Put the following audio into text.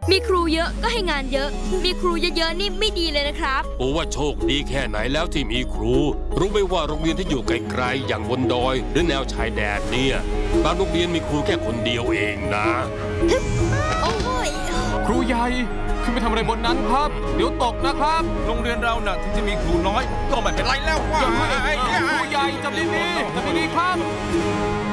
มีครูเยอะก็ให้งานเยอะมีครูเยอะๆนี่ไม่ดีเลยนะครับปูว่าโชคดีแค่ไหนแล้วที่มีครู รู้ไหมว่าโรงเรียนที่อยู่ไกลๆอย่างบนดอยหรือแนวชายแดนเนี่ยบางโรงเรียนมีครูแค่คนเดียวเองนะโอ้ยครูใหญ่ขึ้นไปทำอะไรบนนั้นครับเดี๋ยวตกนะครับโรงเรียนเราน่ะถึงจะมีครูน้อยก็ไม่เป็นไรแล้วว่าครูใหญ่จำดีๆครับ